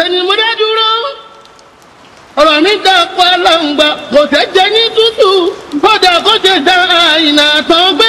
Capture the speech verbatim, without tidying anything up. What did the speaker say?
ni mo dá dúró ọ̀rọ̀ mi dà pa lọ́ngbà kò tẹ́ jẹ́ ní tútù kódà kó tẹ̀ dá àìnà tán gbé